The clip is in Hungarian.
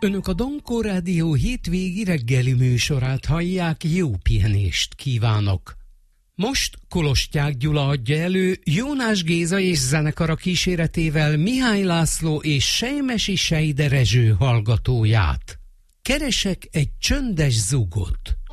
Önök a Dankó Rádió hétvégi reggeli műsorát hallják, jó pihenést kívánok! Most Kolostyák Gyula adja elő Jónás Géza és zenekara kíséretével Mihály László és Sejmesi Sejde Rezső hallgatóját. Keresek egy csöndes zugot.